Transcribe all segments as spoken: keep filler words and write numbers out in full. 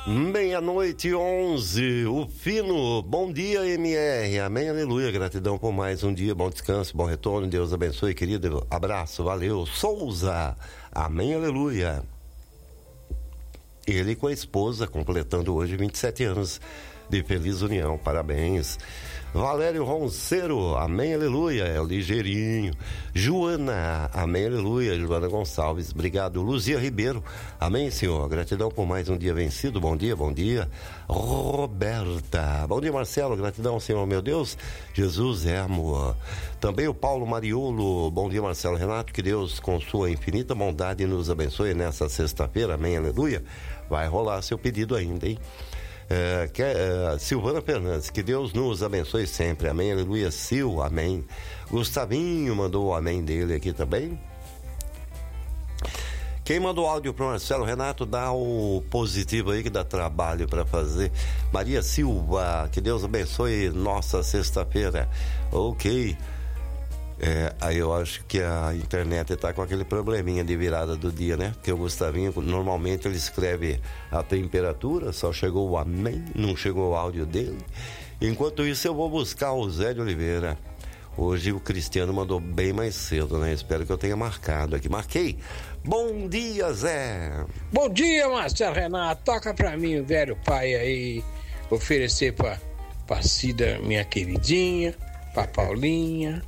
Meia-noite onze, o Fino, bom dia M R, amém, aleluia, gratidão por mais um dia, bom descanso, bom retorno, Deus abençoe, querido, abraço, valeu. Souza, amém, aleluia. Ele com a esposa, completando hoje vinte e sete anos de feliz união, parabéns. Valério Ronceiro, amém, aleluia, é o ligeirinho. Joana, amém, aleluia, Joana Gonçalves, obrigado. Luzia Ribeiro, amém, Senhor, gratidão por mais um dia vencido, bom dia, bom dia. Roberta, bom dia, Marcelo, gratidão, Senhor, meu Deus, Jesus é amor. Também o Paulo Mariolo, bom dia, Marcelo Renato, que Deus com sua infinita bondade nos abençoe nessa sexta-feira, amém, aleluia. Vai rolar seu pedido ainda, hein? É, que, é, Silvana Fernandes, que Deus nos abençoe sempre, amém, aleluia. Sil, amém. Gustavinho mandou o amém dele aqui também. Quem mandou áudio pro Marcelo Renato, dá o positivo aí que dá trabalho para fazer. Maria Silva, que Deus abençoe nossa sexta-feira. Ok. É, aí eu acho que a internet tá com aquele probleminha de virada do dia, né? Porque o Gustavinho, normalmente ele escreve a temperatura, só chegou o amém, não chegou o áudio dele. Enquanto isso eu vou buscar o Zé de Oliveira. Hoje o Cristiano mandou bem mais cedo, né? Espero que eu tenha marcado aqui. Marquei. Bom dia, Zé. Bom dia, Marcelo Renato. Toca pra mim o velho pai aí. Oferecer pra, pra Cida, minha queridinha, pra Paulinha,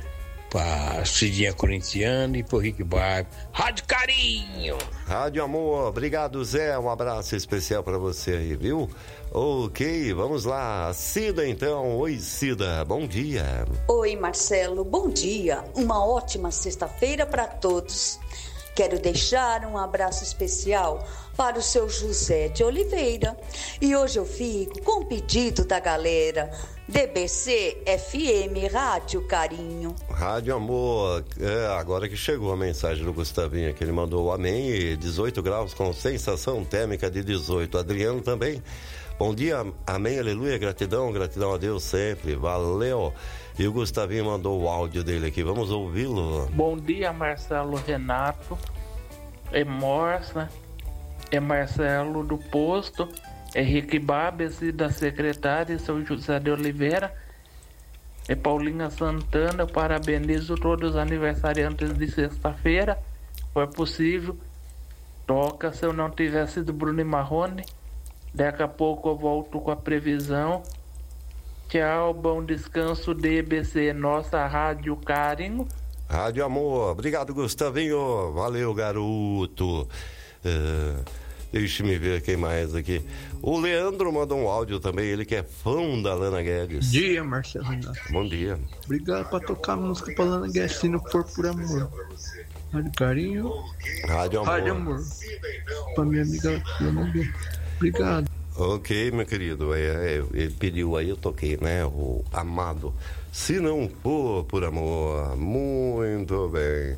pra Cidinha Corintiana e pro Rick Barbo. Rádio Carinho! Rádio Amor, obrigado, Zé, um abraço especial pra você aí, viu? Ok, vamos lá, Cida então, oi Cida, bom dia. Oi Marcelo, bom dia, uma ótima sexta-feira pra todos. Quero deixar um abraço especial para o seu José de Oliveira. E hoje eu fico com o pedido da galera D B C F M Rádio Carinho. Rádio Amor, é, agora que chegou a mensagem do Gustavinho, que ele mandou o amém, dezoito graus com sensação térmica de dezoito. Adriano também, bom dia, amém, aleluia, gratidão, gratidão a Deus sempre, valeu. E o Gustavinho mandou o áudio dele aqui, vamos ouvi-lo. Bom dia, Marcelo Renato, é Morsa, é Marcelo do Posto, é Rick Babes da secretária, São José de Oliveira, é Paulinha Santana. Eu parabenizo todos os aniversariantes de sexta-feira, foi possível, toca se eu não tivesse sido Bruno e Marrone. Daqui a pouco eu volto com a previsão. Tchau, bom descanso, D B C, nossa Rádio Carinho. Rádio Amor, obrigado Gustavinho, valeu garoto. Uh, deixa-me ver quem mais aqui. O Leandro mandou um áudio também, ele que é fã da Lana Guedes. Bom dia, Marcelo Renato. Bom dia. Obrigado por tocar música pra Lana Guedes, se não for por amor. Rádio Carinho. Rádio Amor. Rádio Amor. Pra minha amiga Lana Guedes. Obrigado. Ok, meu querido, é, é, ele pediu aí, eu toquei, né, o amado, se não for por amor, muito bem.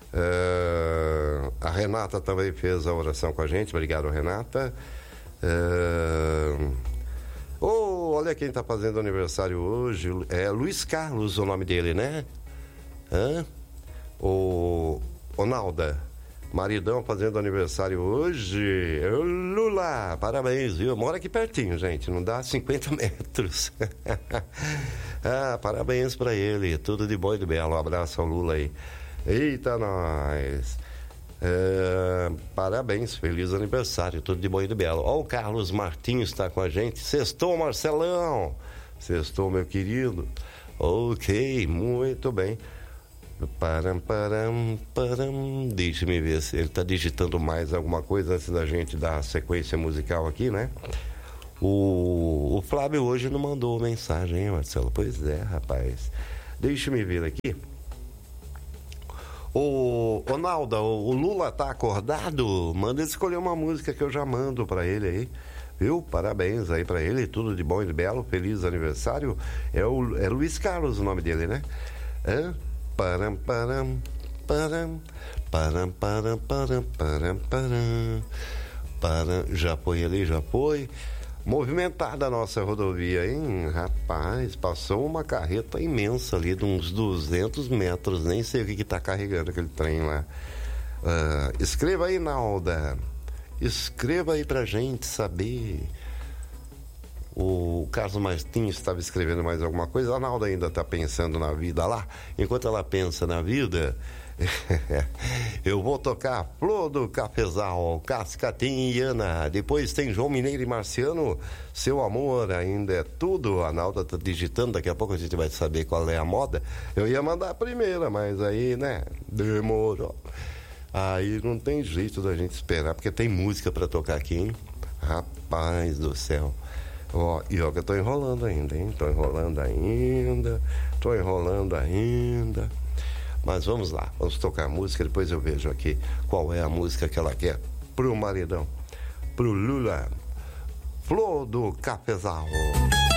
É, a Renata também fez a oração com a gente, obrigado Renata. É, oh, olha quem tá fazendo aniversário hoje, é Luiz Carlos o nome dele, né? Hã? O Ronalda. Maridão fazendo aniversário hoje. Lula, parabéns, viu? Mora aqui pertinho, gente, não dá cinquenta metros. Ah, parabéns pra ele, tudo de bom e de belo. Um abraço ao Lula aí. Eita, nós. É, parabéns, feliz aniversário, tudo de bom e de belo. Ó, o Carlos Martins está com a gente. Sextou, Marcelão. Sextou, meu querido. Ok, muito bem. Param, param, param. Deixa-me ver se ele está digitando mais alguma coisa antes da gente dar a sequência musical aqui, né? O, o Flávio hoje não mandou mensagem, hein, Marcelo? Pois é, rapaz. Deixa-me ver aqui. O Ronaldo, o Lula tá acordado? Manda ele escolher uma música que eu já mando pra ele aí. Viu? Parabéns aí pra ele, tudo de bom e de belo, feliz aniversário. É, o, é Luiz Carlos o nome dele, né? Hã? Param, param, param, param, param, param, param, param, param. Já foi ali, já foi. Movimentada a nossa rodovia, hein? Rapaz, passou uma carreta imensa ali de uns duzentos metros, nem sei o que que tá carregando aquele trem lá. Uh, escreva aí, Nalda. Escreva aí pra gente saber. O Carlos Martins estava escrevendo mais alguma coisa. A Nalda ainda está pensando na vida lá. Enquanto ela pensa na vida, eu vou tocar Flor do Cafezal, Cascatinha e Ana. Depois tem João Mineiro e Marciano, Seu Amor Ainda É Tudo. A Nalda está digitando, daqui a pouco a gente vai saber qual é a moda. Eu ia mandar a primeira, mas aí, né, demorou. Aí não tem jeito da gente esperar, porque tem música para tocar aqui, hein? Rapaz do céu. Ó, oh, e ó, que eu tô enrolando ainda, hein? Tô enrolando ainda, tô enrolando ainda. Mas vamos lá, vamos tocar a música, depois eu vejo aqui qual é a música que ela quer pro maridão, pro Lula. Flor do Cafezal.